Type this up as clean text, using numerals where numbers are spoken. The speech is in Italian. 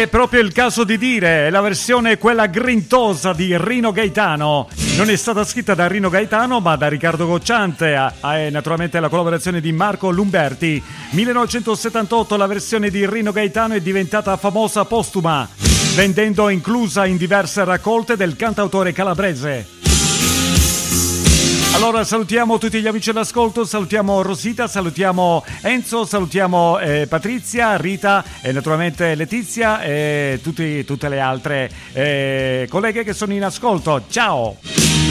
È proprio il caso di dire, la versione quella grintosa di Rino Gaetano. Non è stata scritta da Rino Gaetano, ma da Riccardo Cocciante, naturalmente la collaborazione di Marco Lumberti. 1978 la versione di Rino Gaetano è diventata famosa postuma, vendendo inclusa in diverse raccolte del cantautore calabrese. Allora salutiamo tutti gli amici all'ascolto, salutiamo Rosita, salutiamo Enzo, salutiamo Patrizia, Rita e naturalmente Letizia e tutte le altre colleghe che sono in ascolto. Ciao!